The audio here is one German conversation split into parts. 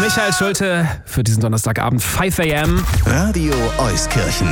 Michael Schulte für diesen Donnerstagabend 5 a.m. Radio Euskirchen.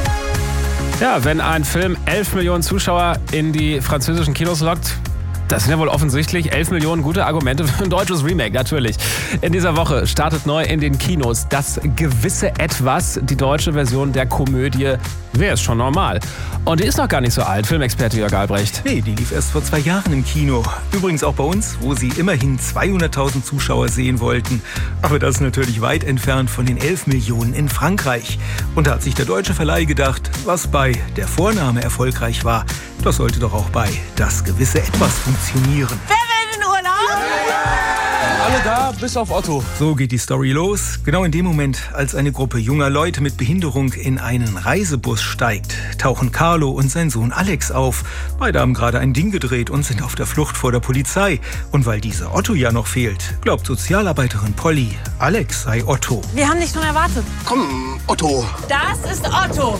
Ja, wenn ein Film 11 Millionen Zuschauer in die französischen Kinos lockt, das sind ja wohl offensichtlich 11 Millionen gute Argumente für ein deutsches Remake, natürlich. In dieser Woche startet neu in den Kinos Das gewisse Etwas, die deutsche Version der Komödie Wer ist schon normal? Und die ist noch gar nicht so alt, Filmexperte Jörg Albrecht. Nee, die lief erst vor 2 Jahren im Kino. Übrigens auch bei uns, wo sie immerhin 200.000 Zuschauer sehen wollten. Aber das ist natürlich weit entfernt von den 11 Millionen in Frankreich. Und da hat sich der deutsche Verleih gedacht, was bei Der Vorname erfolgreich war, das sollte doch auch bei Das gewisse Etwas funktionieren. Wer will in den Urlaub? Alle da, bis auf Otto. So geht die Story los. Genau in dem Moment, als eine Gruppe junger Leute mit Behinderung in einen Reisebus steigt, tauchen Carlo und sein Sohn Alex auf. Beide haben gerade ein Ding gedreht und sind auf der Flucht vor der Polizei. Und weil dieser Otto ja noch fehlt, glaubt Sozialarbeiterin Polly, Alex sei Otto. Wir haben dich schon erwartet. Komm, Otto. Das ist Otto.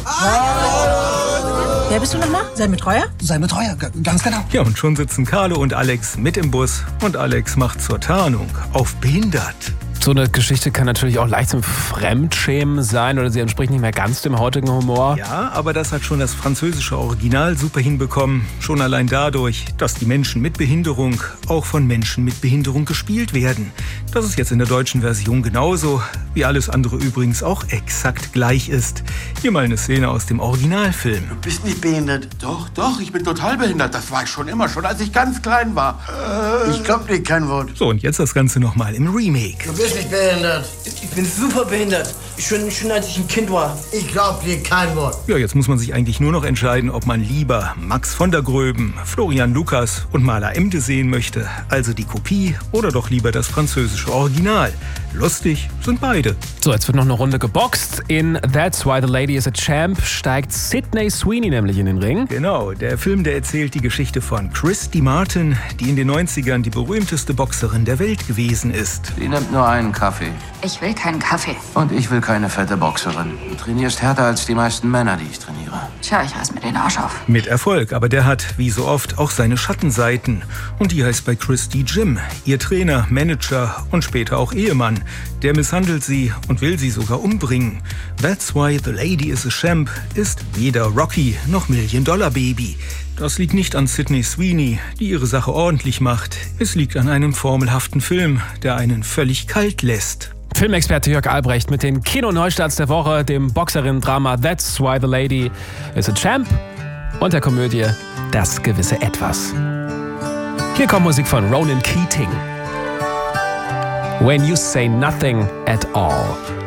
Wer bist du nochmal? Sein Betreuer? Sein Betreuer, ganz genau. Ja, und schon sitzen Carlo und Alex mit im Bus und Alex macht zur Tarnung auf behindert. So eine Geschichte kann natürlich auch leicht zum Fremdschämen sein oder sie entspricht nicht mehr ganz dem heutigen Humor. Ja, aber das hat schon das französische Original super hinbekommen. Schon allein dadurch, dass die Menschen mit Behinderung auch von Menschen mit Behinderung gespielt werden. Das ist jetzt in der deutschen Version genauso, wie alles andere übrigens auch exakt gleich ist. Hier mal eine Szene aus dem Originalfilm. Du bist nicht behindert. Doch, ich bin total behindert. Das war ich schon immer, schon als ich ganz klein war. Ich glaub dir kein Wort. So, und jetzt das Ganze nochmal im Remake. Du bist nicht behindert. Ich bin super behindert. Schon als ich ein Kind war. Ich glaub dir kein Wort. Ja, jetzt muss man sich eigentlich nur noch entscheiden, ob man lieber Max von der Gröben, Florian Lukas und Maler Emde sehen möchte, also die Kopie, oder doch lieber das französische Original. Lustig sind beide. So, jetzt wird noch eine Runde geboxt. In That's Why the Lady is a Champ steigt Sydney Sweeney nämlich in den Ring. Genau, der Film, der erzählt die Geschichte von Christy Martin, die in den 90ern die berühmteste Boxerin der Welt gewesen ist. Die nimmt nur einen Kaffee. Ich will keinen Kaffee. Und ich will keine fette Boxerin. Du trainierst härter als die meisten Männer, die ich trainiere. Tja, ich reiß mir den Arsch auf. Mit Erfolg, aber der hat, wie so oft, auch seine Schattenseiten. Und die heißt bei Christy Jim. Ihr Trainer, Manager und später auch Ehemann. Der misshandelt sie und will sie sogar umbringen. That's Why the Lady is a Champ ist weder Rocky noch Million-Dollar-Baby. Das liegt nicht an Sydney Sweeney, die ihre Sache ordentlich macht. Es liegt an einem formelhaften Film, der einen völlig kalt lässt. Filmexperte Jörg Albrecht mit den Kino-Neustarts der Woche, dem Boxerinnen-Drama That's Why the Lady is a Champ und der Komödie Das gewisse Etwas. Hier kommt Musik von Ronan Keating. When you say nothing at all.